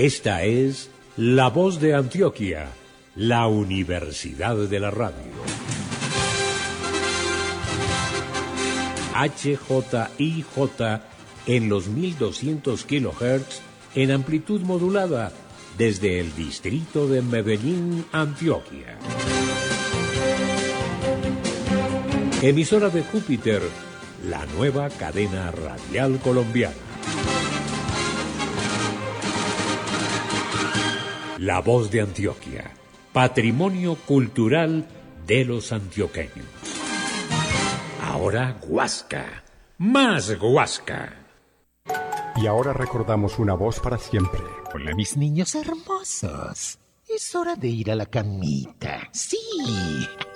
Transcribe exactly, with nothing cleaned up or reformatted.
Esta es La Voz de Antioquia, la Universidad de la Radio. H J I J en los mil doscientos kilohertz en amplitud modulada desde el distrito de Medellín, Antioquia. Emisora de Júpiter, la nueva cadena radial colombiana. La Voz de Antioquia, patrimonio cultural de los antioqueños. Ahora Guasca, más Guasca. Y ahora recordamos una voz para siempre. Hola, mis niños hermosos. Es hora de ir a la camita. Sí.